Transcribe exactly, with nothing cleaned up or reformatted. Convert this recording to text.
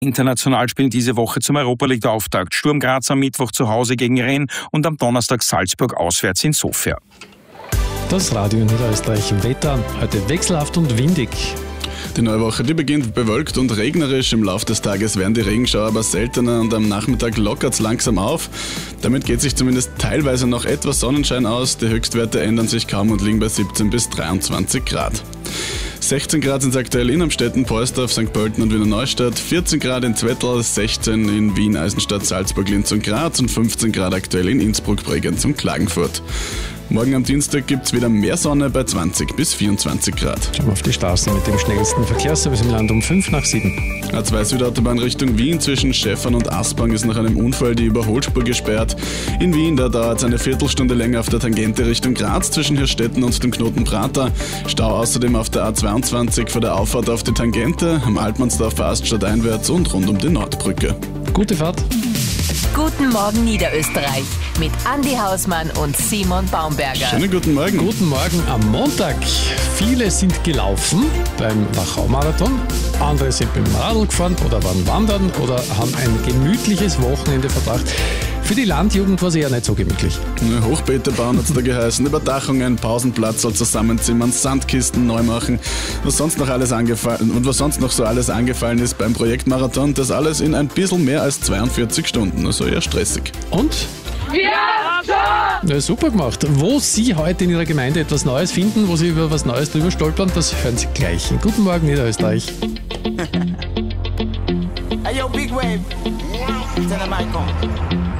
International spielen diese Woche zum Europa League-Auftakt Sturm Graz am Mittwoch zu Hause gegen Rennes und am Donnerstag Salzburg auswärts in Sofia. Das Radio Niederösterreich Wetter, heute wechselhaft und windig. Die neue Woche, die beginnt bewölkt und regnerisch. Im Laufe des Tages werden die Regenschauer aber seltener und am Nachmittag lockert es langsam auf. Damit geht sich zumindest teilweise noch etwas Sonnenschein aus. Die Höchstwerte ändern sich kaum und liegen bei siebzehn bis dreiundzwanzig Grad. sechzehn Grad sind es aktuell in Amstetten, Porsdorf, Sankt Pölten und Wiener Neustadt, vierzehn Grad in Zwettl, sechzehn in Wien, Eisenstadt, Salzburg, Linz und Graz und fünfzehn Grad aktuell in Innsbruck, Bregenz und Klagenfurt. Morgen am Dienstag gibt es wieder mehr Sonne bei zwanzig bis vierundzwanzig Grad. Schauen wir auf die Straßen mit dem schnellsten Verkehrsservice im Land um fünf nach sieben. A zwei Südautobahn Richtung Wien zwischen Schäffern und Aspang ist nach einem Unfall die Überholspur gesperrt. In Wien, da dauert es eine Viertelstunde länger auf der Tangente Richtung Graz zwischen Hirstetten und dem Knoten Prater. Stau außerdem auf der A zweiundzwanzig vor der Auffahrt auf die Tangente, am Altmannsdorfer Aststadt einwärts und rund um die Nordbrücke. Gute Fahrt. Guten Morgen Niederösterreich mit Andi Hausmann und Simon Baumberger. Schönen guten Morgen. Guten Morgen am Montag. Viele sind gelaufen beim Wachau-Marathon, andere sind mit dem Radl gefahren oder waren wandern oder haben ein gemütliches Wochenende verbracht. Für die Landjugend war es eher nicht so gemütlich. Hochbeete bauen hat es da geheißen, Überdachungen, Pausenplatz soll zusammenzimmern, Sandkisten neu machen, was sonst noch alles angefallen und was sonst noch so alles angefallen ist beim Projektmarathon, das alles in ein bisschen mehr als zweiundvierzig Stunden, also eher stressig. Und? Ja, super gemacht. Wo Sie heute in Ihrer Gemeinde etwas Neues finden, wo Sie über was Neues drüber stolpern, das hören Sie gleich. Guten Morgen Niederösterreich. Hey yo, Big Wave. Tell them I come.